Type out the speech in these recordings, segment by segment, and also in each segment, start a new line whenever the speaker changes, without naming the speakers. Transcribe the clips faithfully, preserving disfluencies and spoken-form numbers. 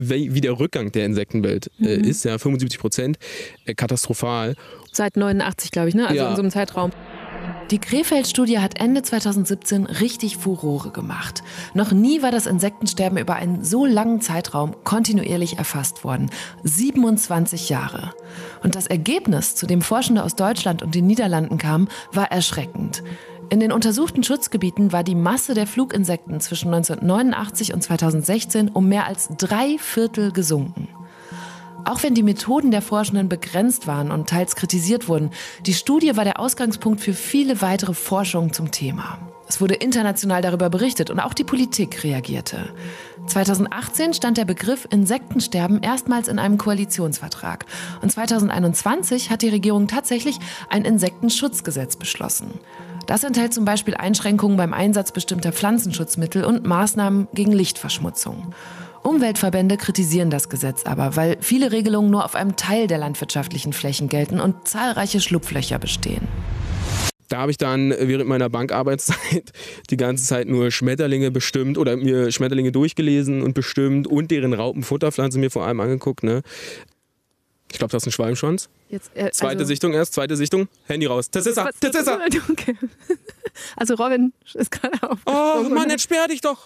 wie, wie der Rückgang der Insektenwelt äh,
Mhm.
ist, ja, fünfundsiebzig Prozent, äh, katastrophal.
Seit neunundachtzig, glaube ich, ne? Also
Ja.
in so einem Zeitraum. Die Krefeld-Studie hat Ende zweitausendsiebzehn richtig Furore gemacht. Noch nie war das Insektensterben über einen so langen Zeitraum kontinuierlich erfasst worden. siebenundzwanzig Jahre. Und das Ergebnis, zu dem Forschende aus Deutschland und den Niederlanden kamen, war erschreckend. In den untersuchten Schutzgebieten war die Masse der Fluginsekten zwischen neunzehnhundertneunundachtzig und zweitausendsechzehn um mehr als drei Viertel gesunken. Auch wenn die Methoden der Forschenden begrenzt waren und teils kritisiert wurden, die Studie war der Ausgangspunkt für viele weitere Forschungen zum Thema. Es wurde international darüber berichtet und auch die Politik reagierte. zweitausendachtzehn stand der Begriff Insektensterben erstmals in einem Koalitionsvertrag. Und zweitausendeinundzwanzig hat die Regierung tatsächlich ein Insektenschutzgesetz beschlossen. Das enthält zum Beispiel Einschränkungen beim Einsatz bestimmter Pflanzenschutzmittel und Maßnahmen gegen Lichtverschmutzung. Umweltverbände kritisieren das Gesetz aber, weil viele Regelungen nur auf einem Teil der landwirtschaftlichen Flächen gelten und zahlreiche Schlupflöcher bestehen.
Da habe ich dann während meiner Bankarbeitszeit die ganze Zeit nur Schmetterlinge bestimmt oder mir Schmetterlinge durchgelesen und bestimmt und deren Raupenfutterpflanze mir vor allem angeguckt. Ne? Ich glaube, das ist ein Schwalbenschwanz.
Jetzt, äh,
Zweite
also,
Sichtung erst, zweite Sichtung, Handy raus. Das ist er, das ist er.
Okay. Also Robin ist gerade auf.
Oh Mann, jetzt sperr dich doch.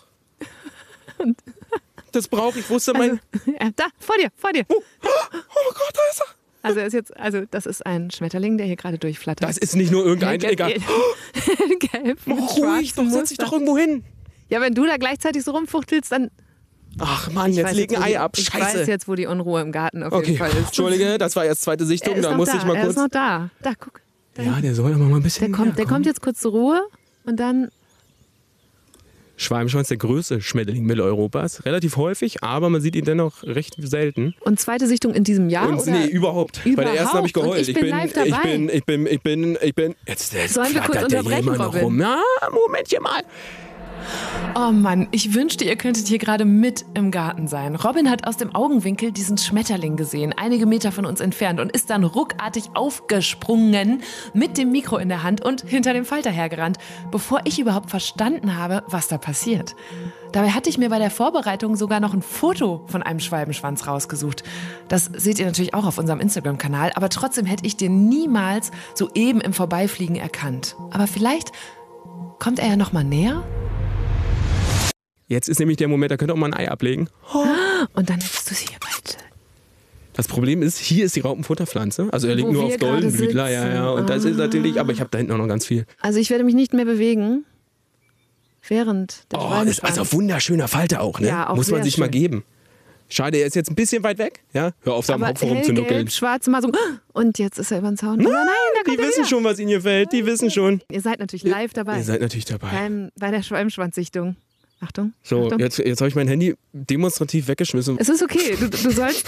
Das brauche ich, wusste mein...
Also, ja, da, vor dir, vor dir.
Oh, oh Gott, da ist er.
Also, er ist jetzt, also das ist ein Schmetterling, der hier gerade durchflattert.
Das ist nicht nur irgendein...
Gelb,
Egal.
Gelb,
Oh, ruhig, doch, setz dich doch irgendwo hin.
Ja, wenn du da gleichzeitig so rumfuchtelst, dann...
Ach Mann,
Ich
jetzt
weiß
leg ein
wo
Ei
die,
ab,
Ich
scheiße.
weiß jetzt, wo die Unruhe im Garten auf
Okay,
jeden Fall ist.
Entschuldige, das war jetzt zweite Sichtung,
Er ist
da
noch
musste
da,
ich mal
er
kurz...
ist noch da. Da, guck. Da
Ja, der soll aber mal ein bisschen
der kommt, der
näher
kommt jetzt kurz zur Ruhe und dann...
Schwalbenschwanz, der größte Schmetterling Mitteleuropas. Relativ häufig, aber man sieht ihn dennoch recht selten.
Und zweite Sichtung in diesem Jahr?
Und
oder?
nee, überhaupt. Bei der ersten habe ich
Überhaupt?
geheult.
Und ich bin live dabei.
ich bin, ich bin, ich bin, ich bin. Jetzt, jetzt
Sollen wir kurz
flattert der
unterbrechen,
hier immer noch
Robin?
rum. Ja, Momentchen mal.
Oh Mann, ich wünschte, ihr könntet hier gerade mit im Garten sein. Robin hat aus dem Augenwinkel diesen Schmetterling gesehen, einige Meter von uns entfernt, und ist dann ruckartig aufgesprungen mit dem Mikro in der Hand und hinter dem Falter hergerannt, bevor ich überhaupt verstanden habe, was da passiert. Dabei hatte ich mir bei der Vorbereitung sogar noch ein Foto von einem Schwalbenschwanz rausgesucht. Das seht ihr natürlich auch auf unserem Instagram-Kanal, aber trotzdem hätte ich den niemals so eben im Vorbeifliegen erkannt. Aber vielleicht kommt er ja noch mal näher?
Jetzt ist nämlich der Moment, da könnt ihr auch mal ein Ei ablegen.
Und dann hättest du sie hier bald.
Das Problem ist, hier ist die Raupenfutterpflanze. Also er liegt
Wo
nur
wir
auf
gerade
Goldenblütler. Ja, ja. Und das ist
sitzen.
natürlich, aber ich habe da hinten auch noch ganz viel.
Also ich werde mich nicht mehr bewegen, während der
Oh, ist
Schwalbenschwanz...
also wunderschöner Falter auch, ne?
Ja, auch
Muss man
sehr
sich mal
schön.
geben. Schade, er ist jetzt ein bisschen weit weg. Ja, hör auf, seinem
aber
Hauptforum zu nuckeln.
hellgelb, schwarz, mal so... Und jetzt ist er über den Zaun. Nein, nein, da
Die
kommt er
wissen
wieder.
schon, was ihnen gefällt. Die wissen schon.
Ihr seid natürlich live dabei.
Ihr seid natürlich dabei.
Beim, bei der Schwalbenschwanzsichtung. Achtung.
So,
Achtung.
jetzt, jetzt habe ich mein Handy demonstrativ weggeschmissen.
Es ist okay, du, du sollst...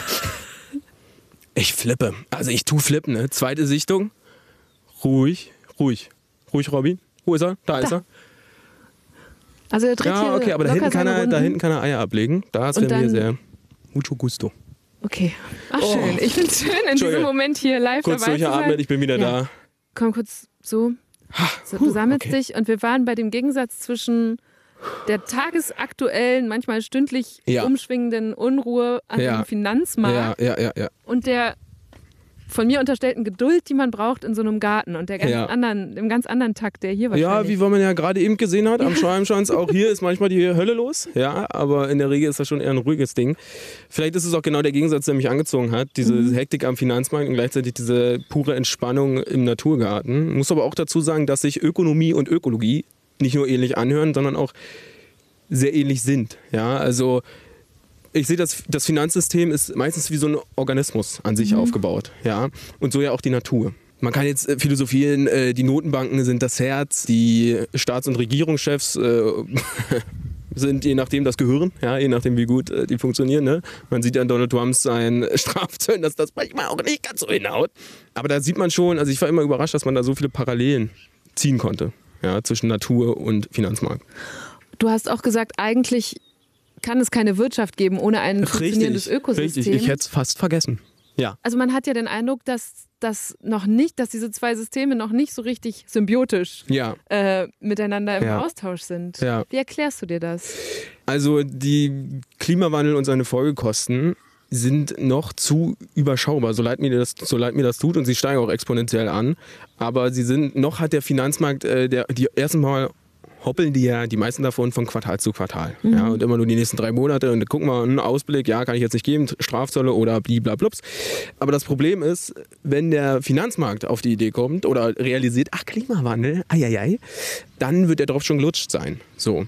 Ich flippe. Also ich tu flippen, ne? Zweite Sichtung. Ruhig, ruhig. Ruhig, Robin. Wo ist er? Da, ist er.
Also er tritt
Ja,
hier
okay, aber da
locker
hinten, kann
seine
er, da
Runden.
hinten kann er Eier ablegen. Das
Und
wäre mir
dann-
sehr mucho gusto.
Okay. Ach
Oh.
schön. Ich finde es schön, in diesem
Entschuldige.
Moment hier live
Kurz
dabei zu
durchatmen,
sein.
ich bin wieder
Ja.
da.
Komm kurz so. so
Huh,
du sammelst
okay.
dich und wir waren bei dem Gegensatz zwischen der tagesaktuellen, manchmal stündlich
Ja.
umschwingenden Unruhe an
Ja.
dem Finanzmarkt
Ja, ja, ja, ja.
und der von mir unterstellten Geduld, die man braucht in so einem Garten und der ganz
Ja.
anderen, dem ganz anderen Takt, der hier
Ja,
wahrscheinlich...
wie man ja gerade eben gesehen hat, am Schwalbenschwanz, auch hier ist manchmal die Hölle los. Ja, aber in der Regel ist das schon eher ein ruhiges Ding. Vielleicht ist es auch genau der Gegensatz, der mich angezogen hat. Diese
Mhm.
Hektik am Finanzmarkt und gleichzeitig diese pure Entspannung im Naturgarten. Muss aber auch dazu sagen, dass sich Ökonomie und Ökologie nicht nur ähnlich anhören, sondern auch sehr ähnlich sind. Ja, also ich sehe, das, das Finanzsystem ist meistens wie so ein Organismus an sich aufgebaut. Ja? Und so ja auch die Natur. Man kann jetzt äh, philosophieren, äh, die Notenbanken sind das Herz, die Staats- und Regierungschefs äh, sind je nachdem das Gehirn, ja, je nachdem wie gut äh, die funktionieren. Ne? Man sieht ja an Donald Trumps seinen Strafzöllen, dass das manchmal auch nicht ganz so hinhaut. Aber da sieht man schon, also ich war immer überrascht, dass man da so viele Parallelen ziehen konnte, ja, zwischen Natur und Finanzmarkt.
Du hast auch gesagt, eigentlich kann es keine Wirtschaft geben ohne ein funktionierendes Ökosystem.
richtig, ich hätte es fast vergessen. Ja.
Also man hat ja den Eindruck, dass dass noch nicht, dass diese zwei Systeme noch nicht so richtig symbiotisch
ja.
äh, miteinander im
ja.
Austausch sind.
Ja.
Wie erklärst du dir das?
Also die Klimawandel und seine Folgekosten sind noch zu überschaubar, so leid mir das, so leid mir das tut, und sie steigen auch exponentiell an. Aber sie sind, noch hat der Finanzmarkt, äh, der, die ersten Mal hoppeln die ja, die meisten davon, von Quartal zu Quartal. Mhm. Ja, und immer nur die nächsten drei Monate und gucken wir einen Ausblick, ja, kann ich jetzt nicht geben, Strafzölle oder blablablups. Aber das Problem ist, wenn der Finanzmarkt auf die Idee kommt oder realisiert, ach, Klimawandel, eieiei, dann wird er drauf schon gelutscht sein. So.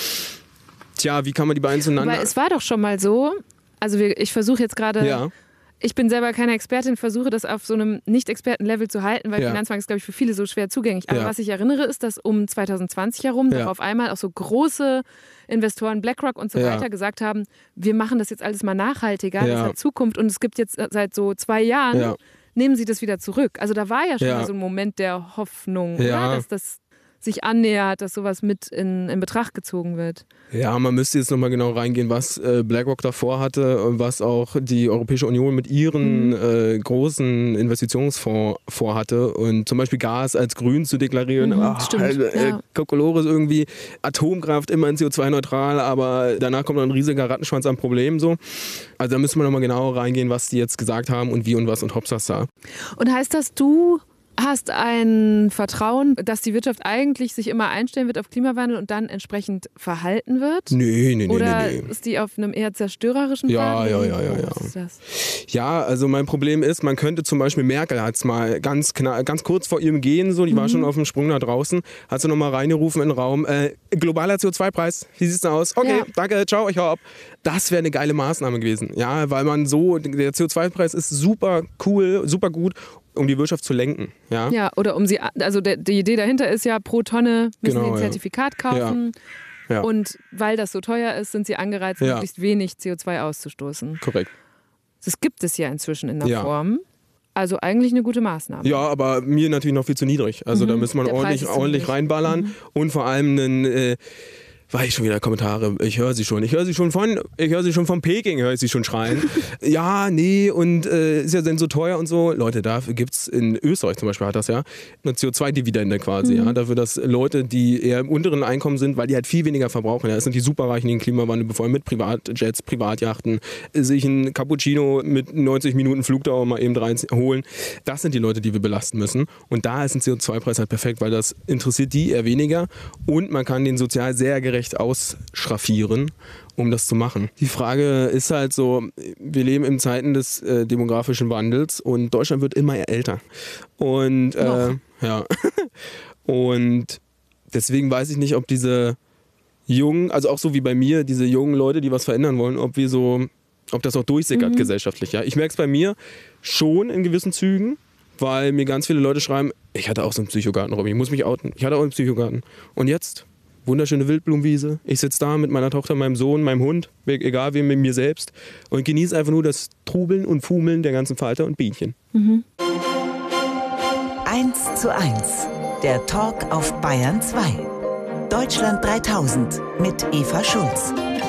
Tja, wie kann man die beiden zueinander...
Aber es war doch schon mal so, also wir, ich versuche jetzt gerade...
Ja.
Ich bin selber keine Expertin, versuche das auf so einem Nicht-Experten-Level zu halten, weil
ja.
Finanzmarkt ist, glaube ich, für viele so schwer zugänglich. Aber
ja.
was ich erinnere, ist, dass um zwanzig zwanzig herum
ja.
doch auf einmal auch so große Investoren, BlackRock und so
ja.
weiter, gesagt haben, wir machen das jetzt alles mal nachhaltiger,
ja.
das hat Zukunft. Und es gibt jetzt seit so zwei Jahren,
ja.
nehmen sie das wieder zurück. Also da war ja schon
ja.
mal so ein Moment der Hoffnung,
ja.
oder? Dass das sich annähert, dass sowas mit in, in Betracht gezogen wird.
Ja, man müsste jetzt nochmal genau reingehen, was äh, BlackRock davor hatte und was auch die Europäische Union mit ihren mhm. äh, großen Investitionsfonds vorhatte. Und zum Beispiel Gas als grün zu deklarieren,
mhm,
ach,
stimmt,
äh,
ja.
Kokolores irgendwie, Atomkraft immerhin C O zwei neutral, aber danach kommt noch ein riesiger Rattenschwanz an Problemen. So. Also da müssen wir nochmal genauer reingehen, was die jetzt gesagt haben und wie und was und hopsas da.
Und heißt das, du hast ein Vertrauen, dass die Wirtschaft eigentlich sich immer einstellen wird auf Klimawandel und dann entsprechend verhalten wird?
Nee, nee, nee.
Oder
nee, nee.
ist die auf einem eher zerstörerischen
ja,
Pfad?
Ja, ja, ja, ja.
Was ist das?
Ja, also mein Problem ist, man könnte zum Beispiel, Merkel hat es mal ganz, ganz kurz vor ihrem Gehen, so, die mhm. war schon auf dem Sprung da draußen, hat sie nochmal reingerufen in den Raum, äh, globaler C O zwei Preis, wie sieht's denn aus? Okay, ja. danke, ciao, ich hau ab. Das wäre eine geile Maßnahme gewesen, ja, weil man so, der C O zwei Preis ist super cool, super gut, um die Wirtschaft zu lenken. Ja,
ja, oder um sie, also der, die Idee dahinter ist ja, pro Tonne müssen
genau,
sie ein Zertifikat ja. kaufen.
Ja. Ja.
Und weil das so teuer ist, sind sie angereizt,
ja.
möglichst wenig C O zwei auszustoßen.
Korrekt.
Das gibt es ja inzwischen in der
ja.
Form. Also eigentlich eine gute Maßnahme.
Ja, aber mir natürlich noch viel zu niedrig. Also mhm. da muss man ordentlich, ordentlich reinballern mhm. und vor allem einen... Äh, War ich schon wieder Kommentare, ich höre sie schon, ich höre sie schon von, ich höre sie schon von Peking, höre ich sie schon schreien. Ja, nee, und äh, ist ja denn so teuer und so. Leute, dafür gibt es in Österreich zum Beispiel, hat das ja, eine C O zwei Dividende quasi, mhm. ja, dafür, dass Leute, die eher im unteren Einkommen sind, weil die halt viel weniger verbrauchen, ja, das sind die Superreichen, die den Klimawandel befeuern, mit Privatjets, Privatjachten, sich ein Cappuccino mit neunzig Minuten Flugdauer mal eben reinholen. Das sind die Leute, die wir belasten müssen. Und da ist ein C O zwei Preis halt perfekt, weil das interessiert die eher weniger und man kann den sozial sehr gerecht ausschraffieren, um das zu machen. Die Frage ist halt so, wir leben in Zeiten des äh, demografischen Wandels und Deutschland wird immer älter. Und äh, ja. Und deswegen weiß ich nicht, ob diese jungen, also auch so wie bei mir, diese jungen Leute, die was verändern wollen, ob wir so, ob das auch durchsickert mhm. gesellschaftlich. Ja? Ich merke es bei mir schon in gewissen Zügen, weil mir ganz viele Leute schreiben, ich hatte auch so einen Psychogarten, Robby, ich muss mich outen. Ich hatte auch einen Psychogarten. Und jetzt? Wunderschöne Wildblumenwiese. Ich sitze da mit meiner Tochter, meinem Sohn, meinem Hund, egal wem, mit mir selbst und genieße einfach nur das Trubeln und Fumeln der ganzen Falter und Bienchen.
Mhm.
eins zu eins, der Talk auf Bayern zwei. Deutschland dreitausend mit Eva Schulz.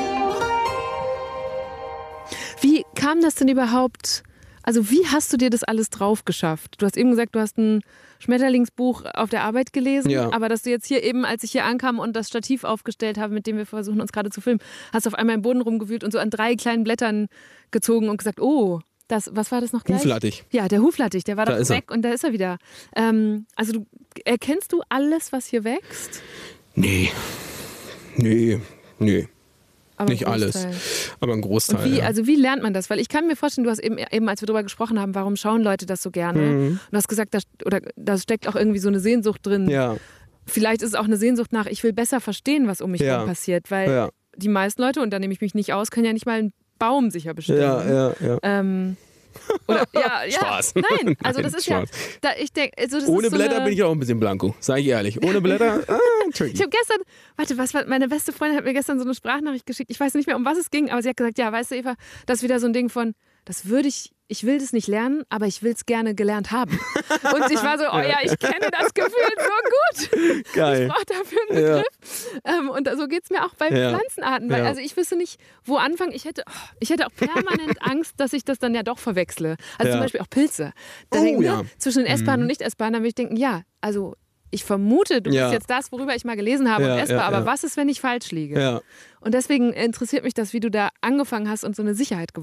Wie kam das denn überhaupt? Also wie hast du dir das alles drauf geschafft? Du hast eben gesagt, du hast ein Schmetterlingsbuch auf der Arbeit gelesen,
ja.
aber dass du jetzt hier eben, als ich hier ankam und das Stativ aufgestellt habe, mit dem wir versuchen, uns gerade zu filmen, hast du auf einmal im Boden rumgewühlt und so an drei kleinen Blättern gezogen und gesagt, oh, das, was war das noch gleich?
Huflattich.
Ja, der Huflattich, der war
da
doch weg und da ist er wieder. Ähm, also du, erkennst du alles, was hier wächst?
Nee, nee, nee.
Aber
nicht alles, aber ein Großteil.
Und wie,
ja.
also wie lernt man das? Weil ich kann mir vorstellen, du hast eben, eben als wir darüber gesprochen haben, warum schauen Leute das so gerne?
Mhm.
Und du hast gesagt, da, oder, da steckt auch irgendwie so eine Sehnsucht drin.
Ja.
Vielleicht ist es auch eine Sehnsucht nach, ich will besser verstehen, was um mich herum
ja.
passiert. Weil
ja.
die meisten Leute, und da nehme ich mich nicht aus, können ja nicht mal einen Baum sicher bestimmen.
Ja, ja, ja.
Ähm, Oder, ja, ja,
Spaß.
Nein, also das
Nein,
ist
Spaß.
ja. Da, ich denk, also das
Ohne
ist so
Blätter
eine,
bin ich auch ein bisschen blanko, sage ich ehrlich. Ohne Blätter, ah, tricky.
Ich habe gestern, warte, was war, meine beste Freundin hat mir gestern so eine Sprachnachricht geschickt. Ich weiß nicht mehr, um was es ging, aber sie hat gesagt, ja, weißt du, Eva, das ist wieder so ein Ding von,
das würde ich, ich will das nicht lernen, aber ich will es gerne gelernt haben. Und ich war so, oh ja, ich kenne das Gefühl so gut.
Geil.
Ich brauche dafür einen Begriff. Ja. Ähm, und so geht es mir auch bei
ja.
Pflanzenarten. Weil,
ja.
Also ich wüsste nicht, wo anfangen. Ich hätte, oh, ich hätte auch permanent Angst, dass ich das dann ja doch verwechsle. Also
ja.
zum Beispiel auch Pilze. Da
oh,
denken,
ja.
ne, zwischen den essbaren
mhm.
und nicht essbaren, da würde ich denken, ja, also ich vermute, du
ja.
bist jetzt das, worüber ich mal gelesen habe,
ja,
und essbar.
Ja,
aber
ja.
was ist, wenn ich falsch liege?
Ja.
Und deswegen interessiert mich das, wie du da angefangen hast und so eine Sicherheit gewonnen